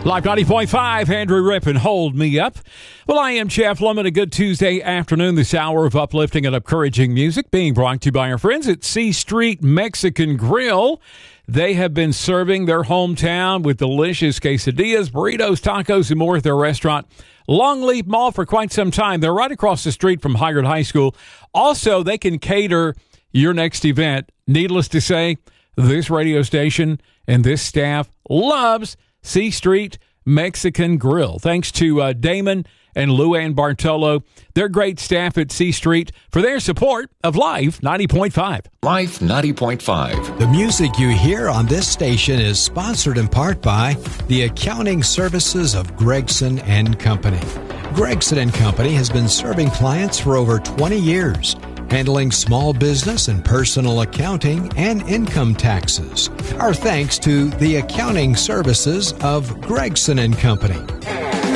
Live 90.5, Andrew Rippin, Hold Me Up. Well, I am Jeff Lemon. A good Tuesday afternoon, this hour of uplifting and encouraging music being brought to you by our friends at C Street Mexican Grill. They have been serving their hometown with delicious quesadillas, burritos, tacos, and more at their restaurant, Longleaf Mall, for quite some time. They're right across the street from Highgard High School. Also, they can cater your next event. Needless to say, this radio station and this staff loves C Street Mexican Grill. Thanks to Damon and Luann Bartolo, their great staff at C Street, for their support of Life 90.5. Life 90.5. The music you hear on this station is sponsored in part by the accounting services of Gregson & Company. Gregson & Company has been serving clients for over 20 years, handling small business and personal accounting and income taxes. Our thanks to the accounting services of Gregson & Company.